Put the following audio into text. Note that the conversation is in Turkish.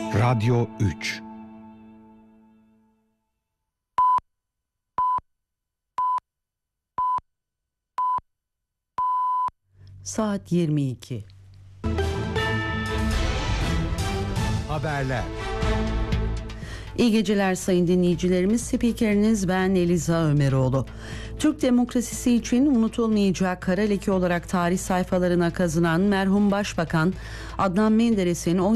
Radyo 3. Saat 22. Haberler. İyi geceler sayın dinleyicilerimiz. Spikeriniz ben Eliza Ömeroğlu. Türk demokrasisi için unutulmayacak kara leke olarak tarih sayfalarına kazınan merhum Başbakan Adnan Menderes'in